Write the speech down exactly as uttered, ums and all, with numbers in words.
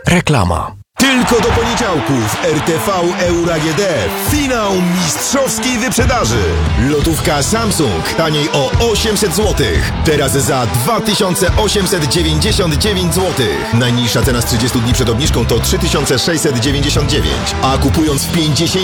Reklama. Tylko do poniedziałku w R T V Euro A G D finał mistrzowskiej wyprzedaży. Lotówka Samsung taniej o osiemset złotych. Teraz za dwa tysiące osiemset dziewięćdziesiąt dziewięć złotych. Najniższa cena z trzydziestu dni przed obniżką to trzy tysiące sześćset dziewięćdziesiąt dziewięć, a kupując w pięćdziesięciu